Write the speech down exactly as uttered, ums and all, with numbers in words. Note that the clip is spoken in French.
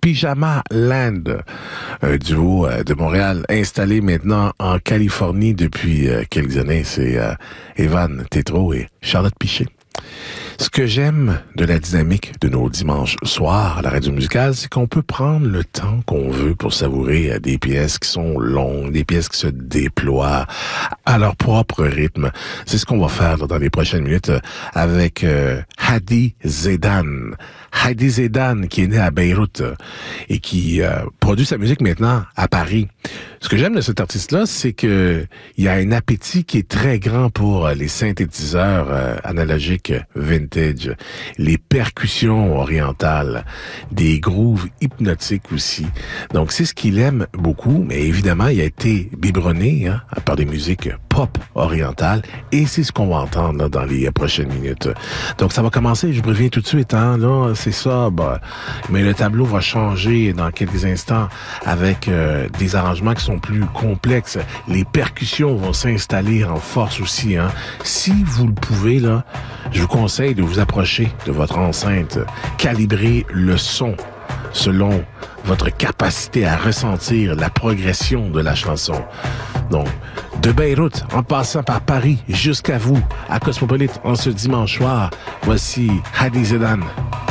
Pyjama Land, un duo euh, de Montréal installé maintenant en Californie depuis euh, quelques années. C'est euh, Evan Tétrault et Charlotte Piché. Ce que j'aime de la dynamique de nos dimanches soirs à la radio musicale, c'est qu'on peut prendre le temps qu'on veut pour savourer des pièces qui sont longues, des pièces qui se déploient à leur propre rythme. C'est ce qu'on va faire là, dans les prochaines minutes avec euh, Hadi Zedan. Hadi Zedan, qui est né à Beyrouth et qui euh, produit sa musique maintenant à Paris. Ce que j'aime de cet artiste-là, c'est que il y a un appétit qui est très grand pour les synthétiseurs euh, analogiques vintage, les percussions orientales, des grooves hypnotiques aussi. Donc c'est ce qu'il aime beaucoup, mais évidemment il a été biberonné hein, par des musiques pop orientales et c'est ce qu'on va entendre là, dans les prochaines minutes. Donc ça va commencer, je vous préviens tout de suite, hein, là c'est ça, bah, mais le tableau va changer dans quelques instants avec euh, des arrangements qui sont plus complexes. Les percussions vont s'installer en force aussi. Hein. Si vous le pouvez, là, je vous conseille de vous approcher de votre enceinte, calibrer le son selon votre capacité à ressentir la progression de la chanson. Donc, de Beyrouth, en passant par Paris, jusqu'à vous, à Cosmopolite, en ce dimanche soir, voici Hadi Zedan.